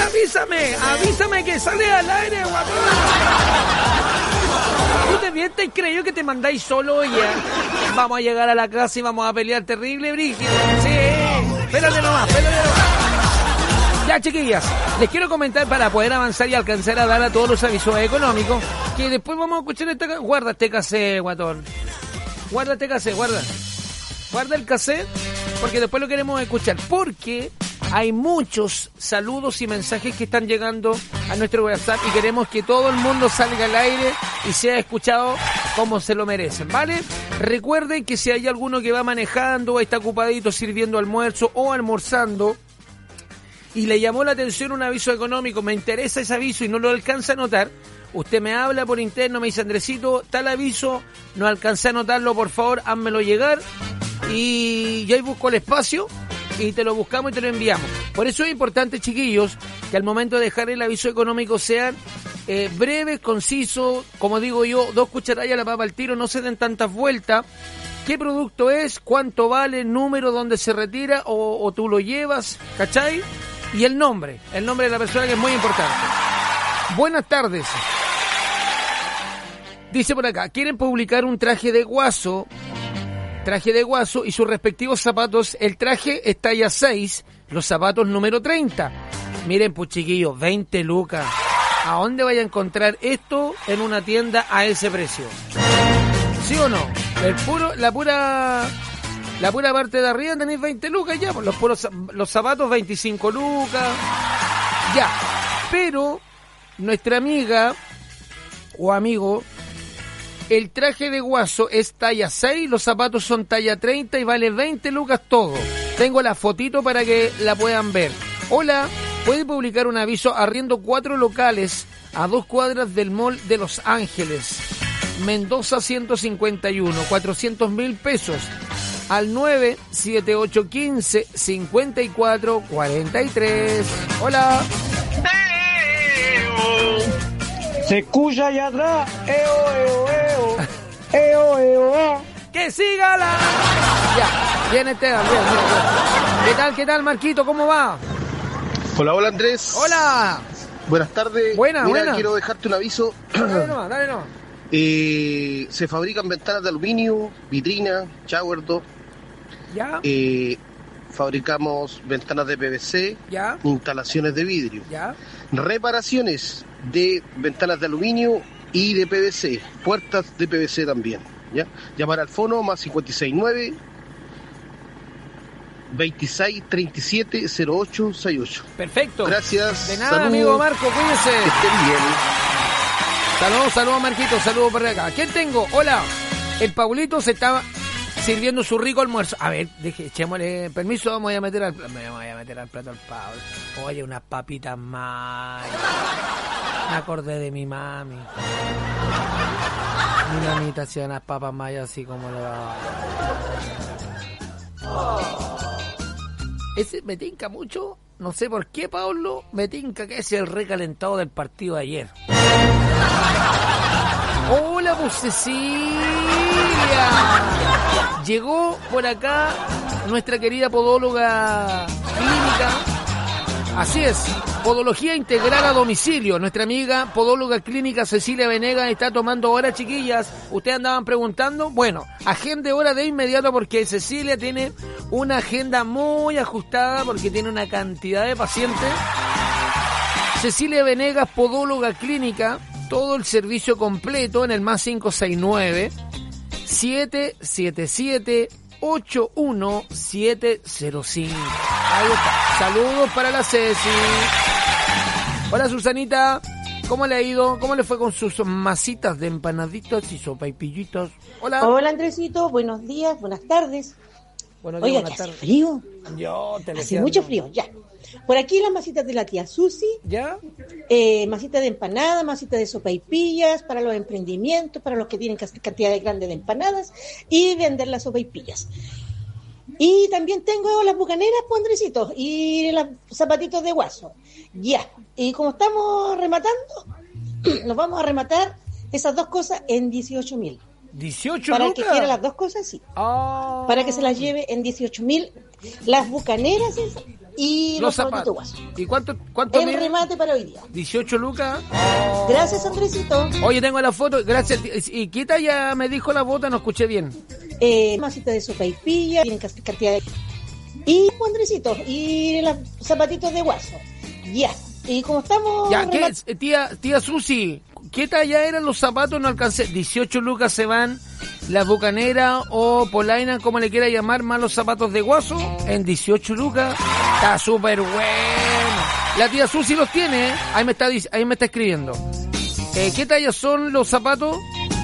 avísame que sale al aire, guatón. ¿Tú te mientes y creyó que te mandáis solo ya? Vamos a llegar a la casa y vamos a pelear terrible, brígido. Sí, espérate nomás. Ya, chiquillas, les quiero comentar para poder avanzar y alcanzar a dar a todos los avisos económicos, que después vamos a escuchar esta... Guarda este cassette, guatón. Guarda este cassette, guarda el cassette, porque después lo queremos escuchar, porque hay muchos saludos y mensajes que están llegando a nuestro WhatsApp y queremos que todo el mundo salga al aire y sea escuchado como se lo merecen, ¿vale? Recuerden que si hay alguno que va manejando, está ocupadito sirviendo almuerzo o almorzando y le llamó la atención un aviso económico, me interesa ese aviso y no lo alcanza a notar, usted me habla por interno, me dice, Andresito, tal aviso, no alcancé a notarlo, por favor, házmelo llegar y yo ahí busco el espacio y te lo buscamos y te lo enviamos. Por eso es importante, chiquillos, que al momento de dejar el aviso económico sean breves, concisos, como digo yo, 2 cucharadas a la papa al tiro, no se den tantas vueltas. ¿Qué producto es? ¿Cuánto vale? ¿Número? ¿Dónde se retira? ¿O tú lo llevas? ¿Cachai? Y el nombre de la persona, que es muy importante. Buenas tardes. Dice por acá, quieren publicar un traje de guaso y sus respectivos zapatos. El traje es talla 6, los zapatos número 30. Miren, pues chiquillos, 20 lucas. ¿A dónde vaya a encontrar esto en una tienda a ese precio? ¿Sí o no? La pura parte de arriba tenéis 20 lucas ya, pues los zapatos 25 lucas. Ya. Pero nuestra amiga o amigo, el traje de guaso es talla 6, los zapatos son talla 30 y vale 20 lucas todo. Tengo la fotito para que la puedan ver. Hola, ¿puede publicar un aviso? Arriendo 4 locales a 2 cuadras del Mall de Los Ángeles. Mendoza 151, 400.000 pesos. Al 97815-5443. Hola. Se escucha allá atrás. Eo. ¡Que siga la! Ya, bien Esteban, bien. ¿Qué tal, Marquito? ¿Cómo va? Hola, Andrés. Hola. Buenas tardes. Buena. Quiero dejarte un aviso. Dale nomás. Se fabrican ventanas de aluminio, vitrina, shower door. ¿Ya? Fabricamos ventanas de PVC, ¿ya? Instalaciones de vidrio, ¿ya? Reparaciones de ventanas de aluminio y de PVC, puertas de PVC también, ¿ya? Llamar al fono más 569 2637-0868. Perfecto. Gracias. De nada, saludos. amigo Marco, cuídese. Que estén bien. Saludos, Marquito, saludos por acá. ¿Quién tengo? Hola. El Paulito se estaba sirviendo su rico almuerzo. A ver, echémosle permiso, me voy a meter al plato al Pablo. Oye, unas papitas más. Me acordé de mi mami. Mi mamita hacía unas papas mayas así como le va. Ese me tinca mucho, no sé por qué, Pablo, me tinca que es el recalentado del partido de ayer. Hola, pues Cecilia. Llegó por acá nuestra querida podóloga clínica. Así es, podología integral a domicilio. Nuestra amiga podóloga clínica Cecilia Venegas está tomando hora, chiquillas. Ustedes andaban preguntando. Bueno, agende hora de inmediato porque Cecilia tiene una agenda muy ajustada porque tiene una cantidad de pacientes. Cecilia Venegas, podóloga clínica, todo el servicio completo en el más 569 777 81705. Ahí está. Saludos para la Ceci. Hola, Susanita. ¿Cómo le ha ido? ¿Cómo le fue con sus masitas de empanaditos y sopaipillitos? Hola. Hola, Andresito. Buenos días, buenas tardes. Buenos días, oiga, buenas tardes. ¿hace frío? Yo te Hace mucho frío, ya. Por aquí las masitas de la tía Susi. ¿Ya? Masitas de empanada, masitas de sopaipillas para los emprendimientos, para los que tienen cantidades grandes de empanadas y vender las sopaipillas. Y también tengo las bucaneras, pues, Andresito, y los zapatitos de guaso. Ya. Y como estamos rematando, nos vamos a rematar esas dos cosas en 18.000. 18 para lucas. el que quiera las dos cosas, sí. Oh. Para que se las lleve en 18.000. Las bucaneras esas, y los zapatos guaso. ¿Y cuánto El mide? remate para hoy día. 18 lucas. Gracias, Andresito. Oye, tengo la foto. Gracias. ¿Y qué talla me dijo la bota? No escuché bien. Masita de sopaipilla, tienen cantidad de... Y Andresito, y los zapatitos de guaso. Ya. Y como estamos... Ya, ¿qué? Tía Susi, ¿qué talla eran los zapatos? No alcancé. 18 lucas se van las bucaneras o polaina, como le quiera llamar, más los zapatos de guaso. En 18 lucas. Está súper bueno. La tía Susi los tiene, ¿eh? Ahí me está escribiendo. ¿Qué talla son los zapatos?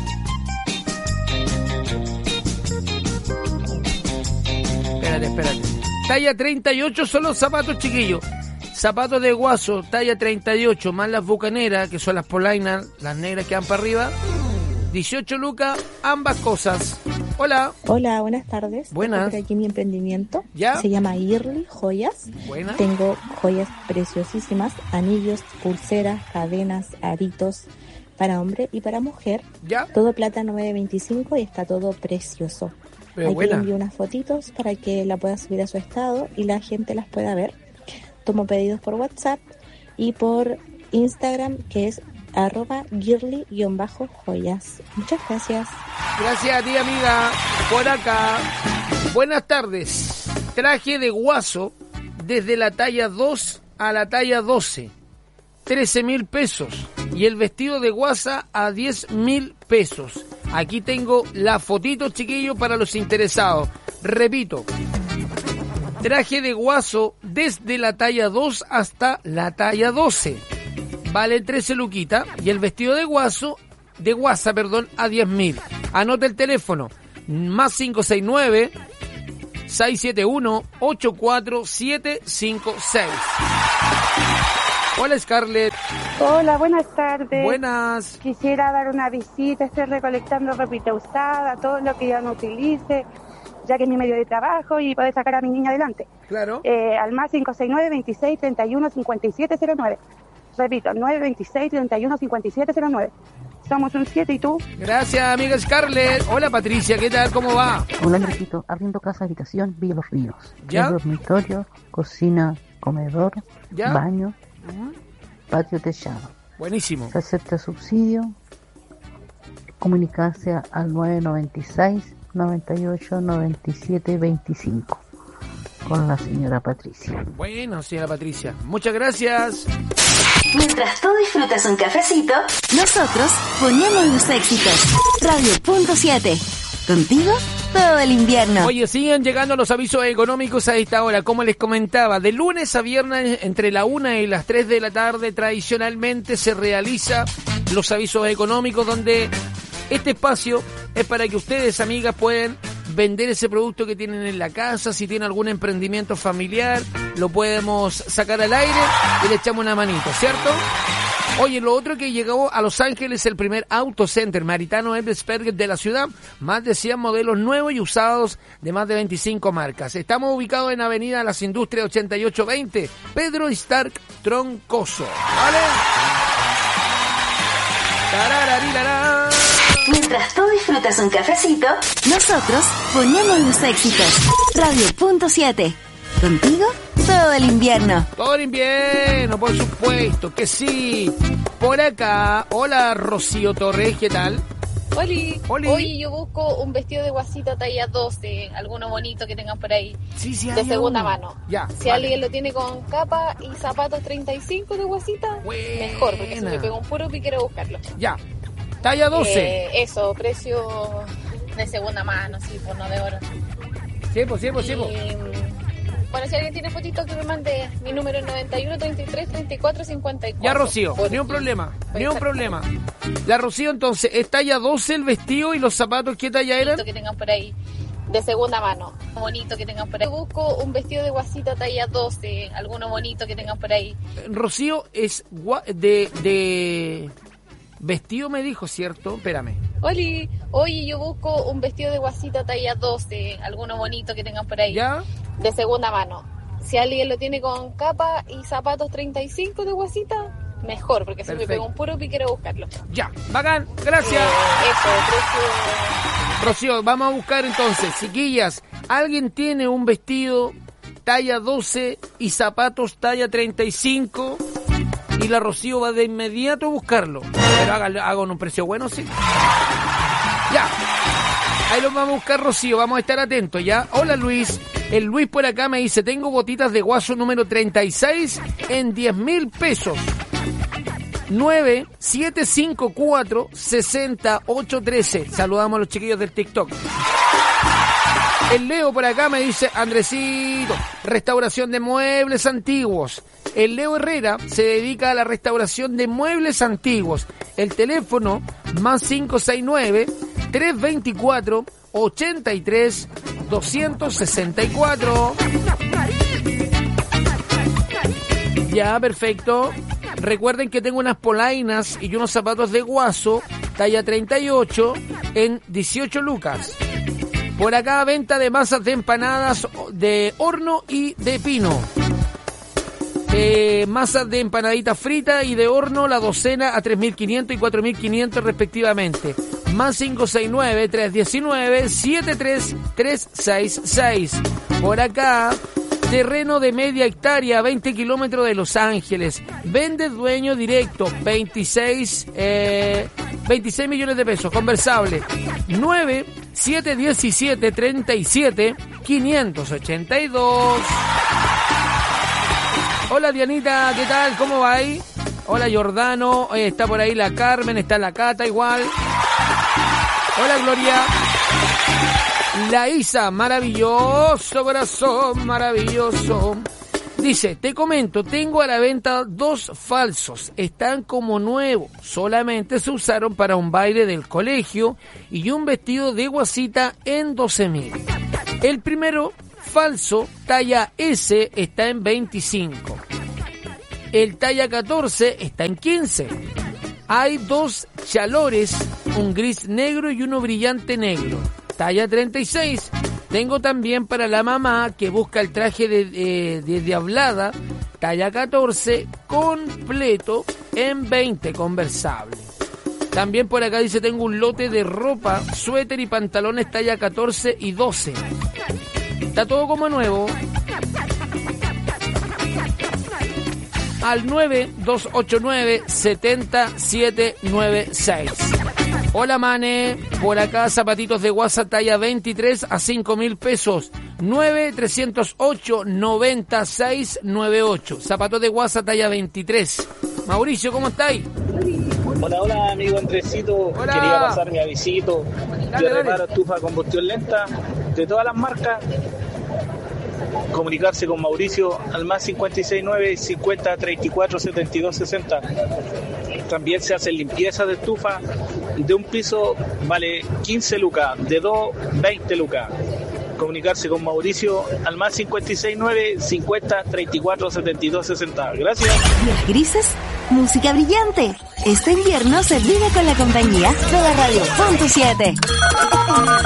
Espérate. Talla 38 son los zapatos, chiquillos. Zapatos de guaso, talla 38, más las bucaneras, que son las polainas, las negras que van para arriba. 18 lucas, ambas cosas. Hola. Hola, buenas tardes. Buenas. Estoy por aquí mi emprendimiento. ¿Ya? Se llama Girly Joyas. Buenas. Tengo joyas preciosísimas, anillos, pulseras, cadenas, aritos, para hombre y para mujer. ¿Ya? Todo plata 9.25 y está todo precioso. Pero Aquí buena. le envío unas fotitos para que la pueda subir a su estado y la gente las pueda ver. Tomo pedidos por WhatsApp y por Instagram, que es @girly_joyas. Muchas gracias. Gracias a ti, amiga. Por acá. Buenas tardes. Traje de guaso desde la talla 2 a la talla 12. 13.000 pesos. Y el vestido de guasa a 10.000 pesos. Aquí tengo la fotito, chiquillos, para los interesados. Repito. Traje de guaso desde la talla 2 hasta la talla 12. Vale 13 luquitas. Y el vestido de guasa, a 10.000. Anota el teléfono. Más 569-671-84756. Hola, Scarlett. Hola, buenas tardes. Buenas. Quisiera dar una visita, estoy recolectando ropita usada, todo lo que ya no utilice, ya que es mi medio de trabajo y poder sacar a mi niña adelante. Claro. Al más 569-2631-5709. Repito, 926-31-5709. Somos un 7 y tú. Gracias, amiga Scarlett. Hola, Patricia, ¿qué tal? ¿Cómo va? Hola, Andresito. Arriendo casa habitación Villa Los Ríos. ¿Ya? Dormitorio, cocina, comedor, ¿Ya? baño, patio techado. Buenísimo. Se acepta subsidio. Comunicarse al 996-98-97-25 con la señora Patricia. Bueno, señora Patricia. Muchas gracias. Mientras tú disfrutas un cafecito, nosotros ponemos los éxitos. Radio.7. Contigo todo el invierno. Oye, siguen llegando los avisos económicos a esta hora. Como les comentaba, de lunes a viernes entre la 1 y las 3 de la tarde tradicionalmente se realiza los avisos económicos, donde este espacio es para que ustedes, amigas, puedan vender ese producto que tienen en la casa. Si tienen algún emprendimiento familiar, lo podemos sacar al aire y le echamos una manito, ¿cierto? Oye, lo otro que llegó a Los Ángeles, el primer autocenter Maritano Ebbsberger de la ciudad, más de 100 modelos nuevos y usados de más de 25 marcas. Estamos ubicados en Avenida Las Industrias 8820, Pedro Stark Troncoso, ¿vale? Tarararirará. Mientras tú disfrutas un cafecito, nosotros ponemos los éxitos. Radio.7. Contigo todo el invierno. Todo el invierno, por supuesto que sí. Por acá, hola Rocío Torres, ¿qué tal? Oli. Oli. Hoy yo busco un vestido de guasita talla 12, alguno bonito que tengan por ahí, Sí, de hay segunda uno. mano. Ya, Si vale. alguien lo tiene con capa y zapatos 35 de guasita, Buena. mejor, porque si me pego un puro y quiero buscarlo. Ya, talla 12. Eso, precio de segunda mano, sí, por no de oro. Sí, pues. Y, bueno, si alguien tiene fotito, que me mande. Mi número es 91 33 34 54. Ya, Rocío, Por ni un aquí. problema, Puede ni un ser. problema. La Rocío, entonces, es talla 12 el vestido y los zapatos, ¿qué talla eran? Que tengan por ahí, de segunda mano, bonito que tengan por ahí. Busco un vestido de guasita talla 12, alguno bonito que tengan por ahí. Rocío es de vestido, me dijo, ¿cierto? Espérame. Oli, oye, yo busco un vestido de guasita talla 12, alguno bonito que tengan por ahí. ¿Ya? De segunda mano. Si alguien lo tiene con capa y zapatos 35 de guasita, mejor, porque si me Perfecto. pego un puro y quiero buscarlo. Ya, bacán, gracias. Eso, precio. Rocío, vamos a buscar entonces, chiquillas, ¿alguien tiene un vestido talla 12 y zapatos talla 35. Y la Rocío va de inmediato a buscarlo. Pero hagan un precio bueno, sí. Ya. Ahí los vamos a buscar, Rocío. Vamos a estar atentos, ¿ya? Hola, Luis. El Luis por acá me dice, tengo botitas de guaso número 36 en 10.000 pesos. 9754-60813. Saludamos a los chiquillos del TikTok. El Leo por acá me dice, Andresito, restauración de muebles antiguos. El Leo Herrera se dedica a la restauración de muebles antiguos. El teléfono más 569-324-83-264. Ya, perfecto. Recuerden que tengo unas polainas y unos zapatos de guaso, talla 38, en 18 lucas. Por acá, venta de masas de empanadas de horno y de pino. Masas de empanadita frita y de horno, la docena a 3.500 y 4.500 respectivamente. Más 569-319-73366. Por acá, terreno de media hectárea, 20 kilómetros de Los Ángeles. Vende dueño directo, 26 millones de pesos, conversable. 9-717-37-582. Hola Dianita, ¿qué tal? ¿Cómo va ahí? Hola Jordano, está por ahí la Carmen, está la Cata igual. Hola Gloria. La Isa, maravilloso corazón, maravilloso. Dice, te comento, tengo a la venta 2 falsos, están como nuevos, solamente se usaron para un baile del colegio y un vestido de guasita en 12.000. El primero, falso, talla S, está en 25. El talla 14 está en 15. Hay 2 chalores, un gris negro y uno brillante negro. Talla 36. Tengo también para la mamá que busca el traje de diablada, talla 14, completo en 20, conversable. También por acá dice, tengo un lote de ropa, suéter y pantalones talla 14 y 12. Está todo como nuevo. Al 9289-7796. Hola Mane, por acá zapatitos de guasa talla 23 a 5.000 pesos. 9-308-9698. Zapatos de guasa talla 23. Mauricio, ¿cómo estáis? Hola amigo Andresito. Hola. Quería pasar mi avisito. Dale, Yo reparo estufa a combustión lenta de todas las marcas. Comunicarse con Mauricio al más 569 50 34 72 60. También se hace limpieza de estufa. De un piso vale 15 lucas, de 2, 20 lucas. Comunicarse con Mauricio al más 569 50 34 72 60. Gracias. Días grises, música brillante. Este invierno se vive con la compañía de la Radio .7.